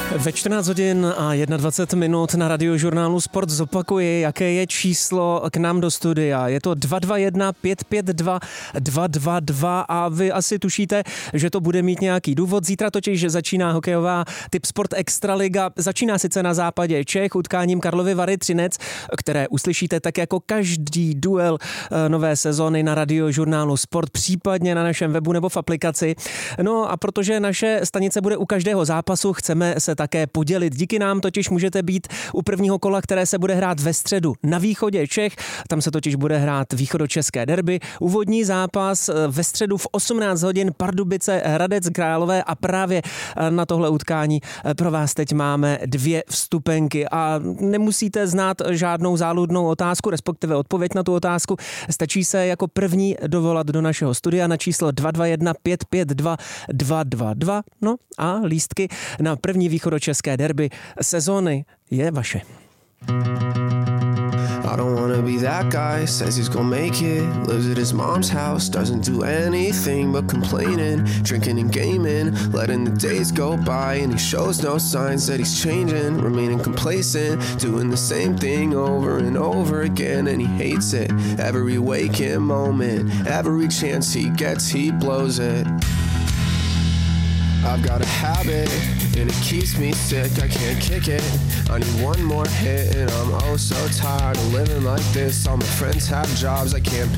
Ve 14 hodin a 21 minut na Radiožurnálu Sport zopakuji, jaké je číslo k nám do studia. Je to 221 552 222 a vy asi tušíte, že to bude mít nějaký důvod. Zítra totiž začíná hokejová Typ Sport Extraliga. Začíná sice na západě Čech utkáním Karlovy Vary Třinec, které uslyšíte tak jako každý duel nové sezony na Radiožurnálu Sport, případně na našem webu nebo v aplikaci. No a protože naše stanice bude u každého zápasu, chceme se také podělit. Díky nám totiž můžete být u prvního kola, které se bude hrát ve středu na východě Čech. Tam se totiž bude hrát východočeské derby. Úvodní zápas ve středu v 18 hodin Pardubice Hradec Králové a právě na tohle utkání pro vás teď máme 2 vstupenky a nemusíte znát žádnou záludnou otázku, respektive odpověď na tu otázku. Stačí se jako první dovolat do našeho studia na číslo 221 552 222. No a lístky na první východočeské derby sezóny je vaše. I don't wanna be that guy, says he's gonna make it, lives at his mom's house, doesn't do anything but complaining, drinking and gaming, letting the days go by, and he shows no signs that he's changing, remaining complacent, doing the same thing over and over again, and he hates it, every waking moment, every chance he gets, he blows it. I've got a habit, and it keeps me sick, I can't kick it. I need one more hit, and I'm oh so tired of living like this. All my friends have jobs, I can't